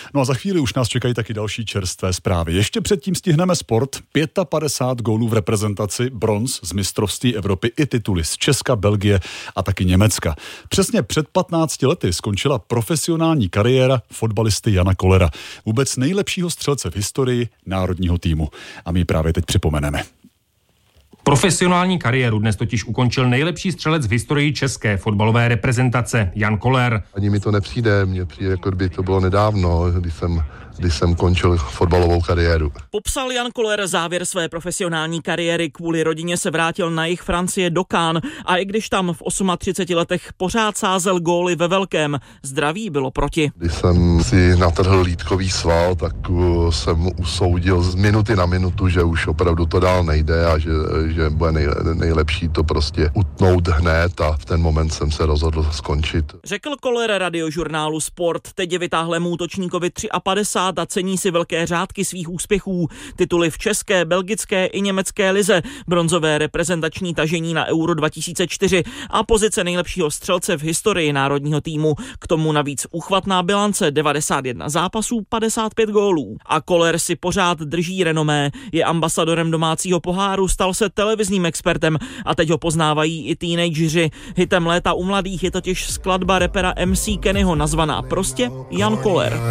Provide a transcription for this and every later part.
No a za chvíli už nás čekají taky další čerstvé zprávy. Ještě předtím stihneme sport. 55 gólů v reprezentaci, bronz z mistrovství Evropy i tituly z Česka, Belgie a taky Německa. Přesně před 15 lety skončila profesionální kariéra fotbalisty Jana Kollera, vůbec nejlepšího střelce v historii národního týmu. A my právě teď připomeneme. Profesionální kariéru dnes totiž ukončil nejlepší střelec v historii české fotbalové reprezentace Jan Koller. Ani mi to nepřijde, mně přijde, jako by to bylo nedávno, když jsem končil fotbalovou kariéru. Popsal Jan Koller závěr své profesionální kariéry, kvůli rodině se vrátil na jih Francie do Cannes a i když tam v 38 letech pořád sázel góly ve velkém, zdraví bylo proti. Když jsem si natrhl lýtkový sval, tak jsem usoudil z minuty na minutu, že už opravdu to dál nejde a že bude nejlepší to prostě utnout hned a v ten moment jsem se rozhodl skončit. Řekl Koller radiožurnálu Sport, teď je vytáhlému útočníkovi 53 a cení si velké řádky svých úspěchů. Tituly v české, belgické i německé lize, bronzové reprezentační tažení na Euro 2004 a pozice nejlepšího střelce v historii národního týmu. K tomu navíc uchvatná bilance 91 zápasů, 55 gólů. A Koller si pořád drží renomé, je ambasadorem domácího poháru, stal se televizním expertem a teď ho poznávají i teenageři. Hitem léta u mladých je totiž skladba rapera MC Kennyho nazvaná prostě Jan Koller.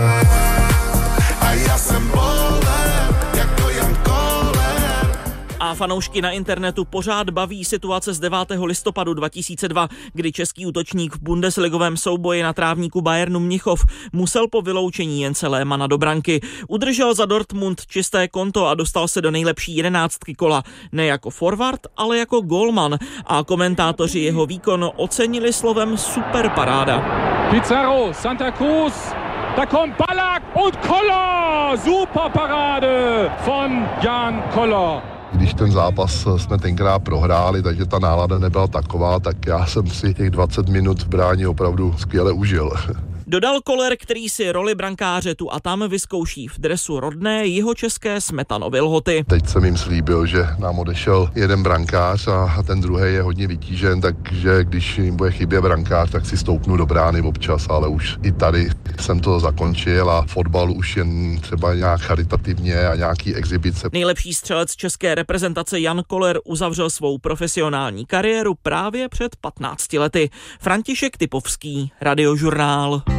A já jsem bowler, jako Jan Koller. A fanoušky na internetu pořád baví situace z 9. listopadu 2002, kdy český útočník v bundesligovém souboji na trávníku Bayernu Mnichov musel po vyloučení Jence Lehmanna do branky. Udržel za Dortmund čisté konto a dostal se do nejlepší 11 kola. Ne jako forward, ale jako gólman. A komentátoři jeho výkon ocenili slovem superparáda. Pizarro, Santa Cruz. Da kommt Ballack und Koller! Super Parade von Jan Koller. Když ten zápas jsme tenkrát prohráli, takže ta nálada nebyla taková, tak já jsem si těch 20 minut v bráně opravdu skvěle užil. Dodal Koller, který si roli brankáře tu a tam vyzkouší v dresu rodné jihočeské Smetanovy Lhoty. Teď jsem jim slíbil, že nám odešel jeden brankář a ten druhý je hodně vytížen, takže když jim bude chybět brankář, tak si stoupnu do brány občas, ale už i tady jsem to zakončil a fotbal už jen třeba nějak charitativně a nějaký exibice. Nejlepší střelec české reprezentace Jan Koller uzavřel svou profesionální kariéru právě před 15 lety. František Typovský, Radiožurnál.